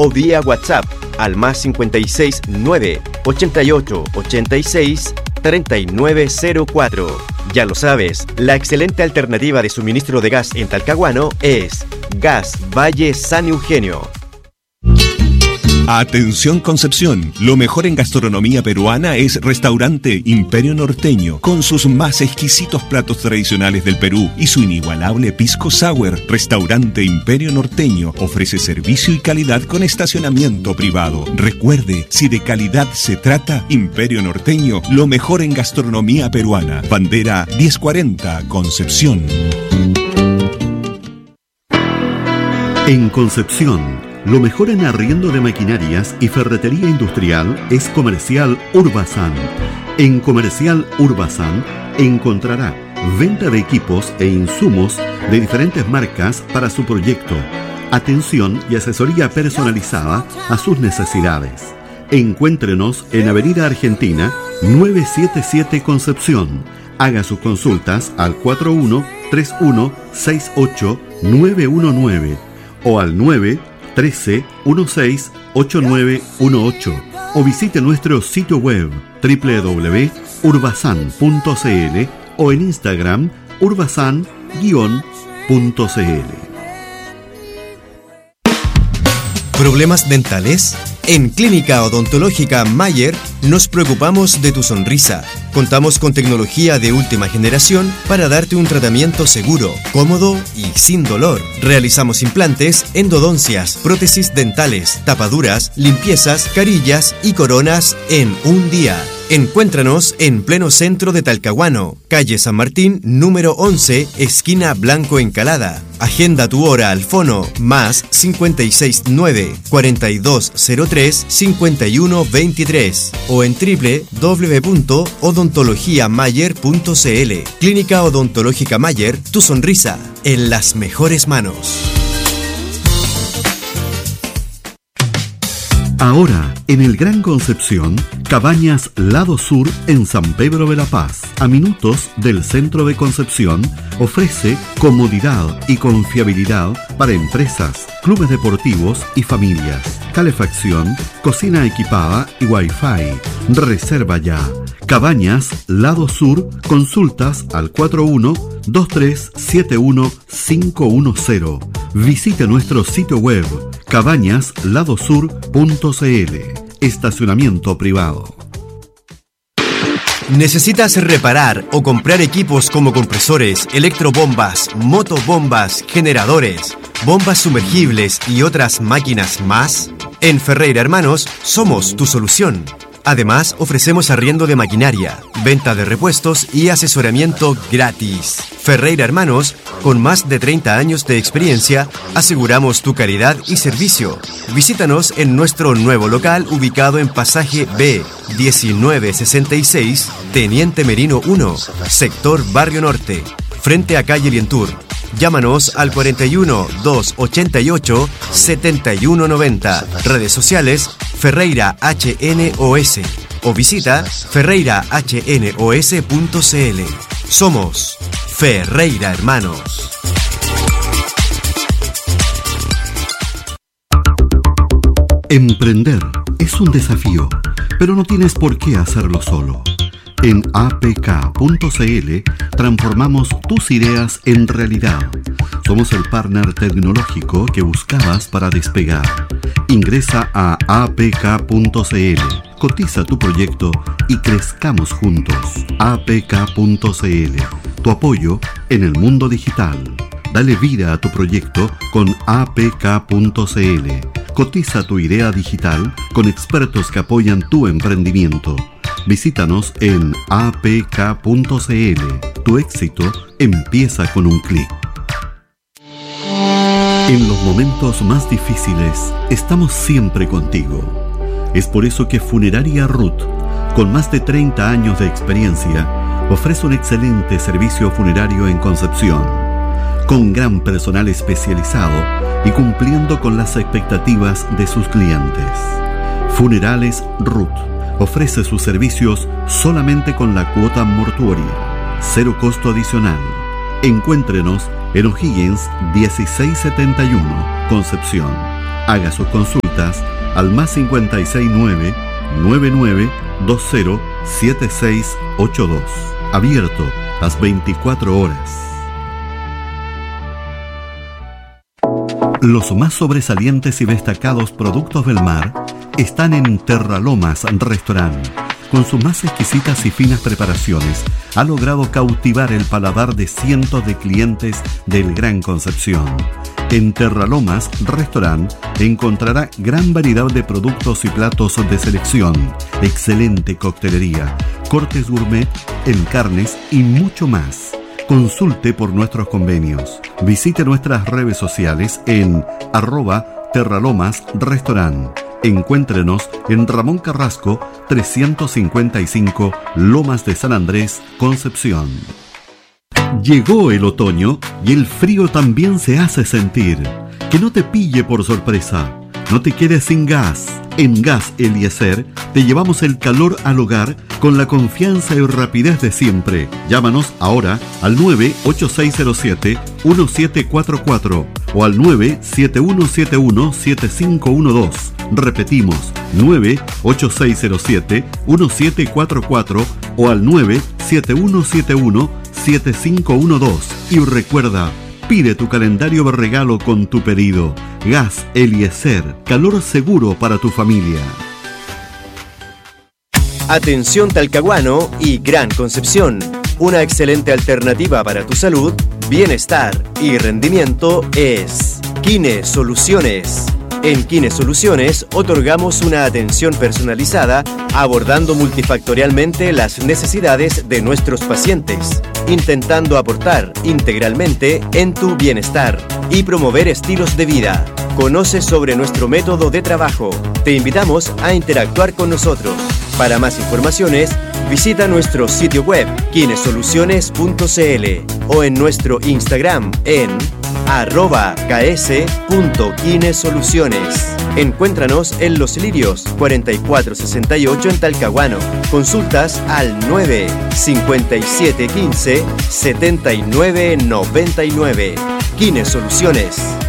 o vía WhatsApp al +56 9 88 86 3904. Ya lo sabes, la excelente alternativa de suministro de gas en Talcahuano es Gas Valle San Eugenio. Atención Concepción, lo mejor en gastronomía peruana es Restaurante Imperio Norteño, con sus más exquisitos platos tradicionales del Perú y su inigualable pisco sour. Restaurante Imperio Norteño ofrece servicio y calidad con estacionamiento privado. Recuerde, si de calidad se trata, Imperio Norteño, lo mejor en gastronomía peruana. Bandera 1040, Concepción. En Concepción, lo mejor en arriendo de maquinarias y ferretería industrial es Comercial Urbasan. En Comercial Urbasan encontrará venta de equipos e insumos de diferentes marcas para su proyecto, atención y asesoría personalizada a sus necesidades. Encuéntrenos en Avenida Argentina 977 Concepción. Haga sus consultas al 4131689919 o al 913-168918 o visite nuestro sitio web www.urbasan.cl o en Instagram urbasan_cl. ¿Problemas dentales? En Clínica Odontológica Mayer nos preocupamos de tu sonrisa. Contamos con tecnología de última generación para darte un tratamiento seguro, cómodo y sin dolor. Realizamos implantes, endodoncias, prótesis dentales, tapaduras, limpiezas, carillas y coronas en un día. Encuéntranos en pleno centro de Talcahuano, calle San Martín, número 11, esquina Blanco Encalada. Agenda tu hora al fono +569 4203 5123 o en www.odontologiamayer.cl. Clínica Odontológica Mayer, tu sonrisa en las mejores manos. Ahora, en el Gran Concepción, Cabañas Lado Sur en San Pedro de la Paz, a minutos del centro de Concepción, ofrece comodidad y confiabilidad para empresas, clubes deportivos y familias, calefacción, cocina equipada y Wi-Fi. Reserva ya. Cabañas Lado Sur, consultas al 41-2371-510. Visite nuestro sitio web cabañasladosur.cl. Estacionamiento privado. ¿Necesitas reparar o comprar equipos como compresores, electrobombas, motobombas, generadores, bombas sumergibles y otras máquinas más? En Ferreira Hermanos somos tu solución. Además, ofrecemos arriendo de maquinaria, venta de repuestos y asesoramiento gratis. Ferreira Hermanos, con más de 30 años de experiencia, aseguramos tu calidad y servicio. Visítanos en nuestro nuevo local ubicado en Pasaje B, 1966, Teniente Merino 1, sector Barrio Norte, frente a calle Lientur. Llámanos al 41 288 7190. Redes sociales Ferreira HNOS o visita ferreirahnos.cl. Somos Ferreira Hermanos. Emprender es un desafío, pero no tienes por qué hacerlo solo. En apk.cl transformamos tus ideas en realidad. Somos el partner tecnológico que buscabas para despegar. Ingresa a apk.cl, cotiza tu proyecto y crezcamos juntos. apk.cl, tu apoyo en el mundo digital. Dale vida a tu proyecto con apk.cl. Cotiza tu idea digital con expertos que apoyan tu emprendimiento. Visítanos en apk.cl. Tu éxito empieza con un clic. En los momentos más difíciles, estamos siempre contigo. Es por eso que Funeraria Ruth, con más de 30 años de experiencia, ofrece un excelente servicio funerario en Concepción, con gran personal especializado y cumpliendo con las expectativas de sus clientes. Funerales Ruth ofrece sus servicios solamente con la cuota mortuoria, cero costo adicional. Encuéntrenos en O'Higgins 1671, Concepción. Haga sus consultas consultas al +569 9920 7682. Abierto las 24 horas. Los más sobresalientes y destacados productos del mar están en Terralomas Restaurant. Con sus más exquisitas y finas preparaciones, ha logrado cautivar el paladar de cientos de clientes del Gran Concepción. En Terralomas Restaurant encontrará gran variedad de productos y platos de selección, excelente coctelería, cortes gourmet en carnes y mucho más. Consulte por nuestros convenios. Visite nuestras redes sociales en @Terralomas Restaurant. Encuéntrenos en Ramón Carrasco 355, Lomas de San Andrés, Concepción. Llegó el otoño y el frío también se hace sentir. Que no te pille por sorpresa. No te quedes sin gas. En Gas Eliezer te llevamos el calor al hogar con la confianza y rapidez de siempre. Llámanos ahora al 98607-1744 o al 97171-7512. Repetimos, 98607-1744 o al 97171-7512. Y recuerda, pide tu calendario de regalo con tu pedido. Gas Eliezer, calor seguro para tu familia. Atención Talcahuano y Gran Concepción. Una excelente alternativa para tu salud, bienestar y rendimiento es Kine Soluciones. En Kine Soluciones otorgamos una atención personalizada abordando multifactorialmente las necesidades de nuestros pacientes, intentando aportar integralmente en tu bienestar y promover estilos de vida. Conoce sobre nuestro método de trabajo. Te invitamos a interactuar con nosotros. Para más informaciones, visita nuestro sitio web kinesoluciones.cl o en nuestro Instagram en @ks.kinesoluciones. Encuéntranos en Los Lirios 4468 en Talcahuano. Consultas al 95715 7999. Kine Soluciones.